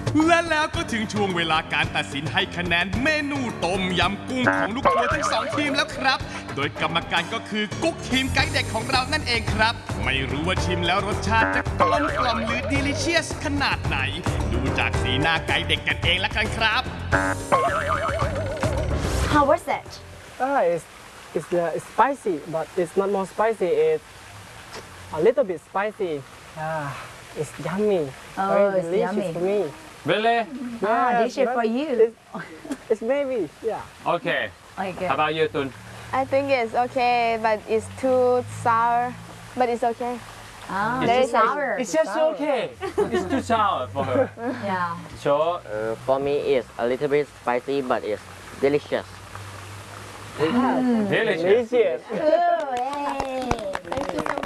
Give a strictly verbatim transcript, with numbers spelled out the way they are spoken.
และแล้วก็ถึงช่วงเวลาการตัดสินให้คะแนนเมนูต้มยำกุ้งของลูกทัวร์ทั้งสองทีมแล้วครับ โดยกรรมการก็คือกุ๊กทีมไกด์เด็กของเรานั่นเองครับ ไม่รู้ว่าชิมแล้วรสชาติจะกลมกล่อมหรือ delicious ขนาดไหน ดูจากสีหน้าไกด์เด็กกันเองละกันครับ How was it? Ah, it's it's, uh, it's spicy, but it's not more spicy. It's a little bit spicy. Ah, it's yummy. Oh, Very it's delicious yummy. to me. Really? Ah, Yeah, this is but for you. It's, it's maybe, yeah. Okay. Okay. How about you, Tun? I think it's okay, but it's too sour. But it's okay. Ah, It's very just- sour. It's just okay. It's too sour for her. Yeah. So, Uh, for me, it's a little bit spicy, but it's delicious. delicious. Delicious. Ooh, yay. Thank you so much.